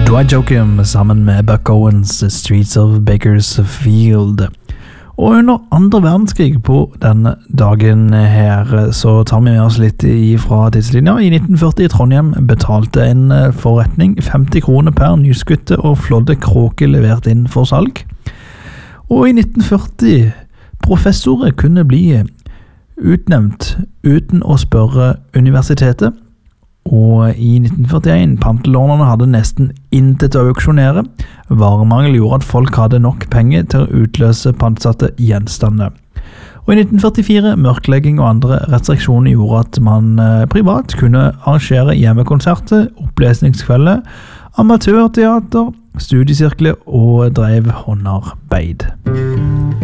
Dwight Joachim sammen med Buck Owens, Streets of Bakersfield. Og under andre verdenskrig på denne dagen her, så tar vi med oss litt fra tidslinja. I 1940 i Trondheim betalte en forretning 50 kroner per nyskutte og flådde kråke levert inn for salg. Og i 1940 professorer kunne bli utnevnt uten å spørre universitetet. Og i 1941 pantelånerne hadde nesten intet å auksjonere. Varemangel gjorde at folk hadde nok penger til å utløse pantsatte gjenstander. Og i 1944 mørklegging og andre restriksjoner gjorde at man privat kunne arrangere hjemmekonserter, opplesningskvelder, amatørteater, studiesirkler og drev håndarbeid.